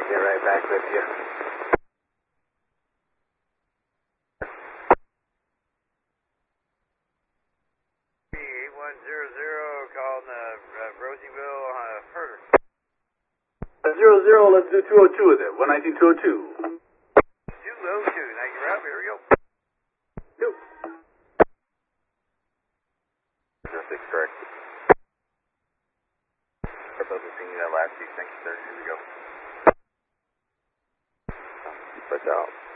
Get right back with you. Calling Roseville Herder. 00, let's do 202 with it. 119 202. 202. Thank you, Rob. Here we go. 06, correct. We're both seeing that last week. Thank you, sir. Here we go. Push out.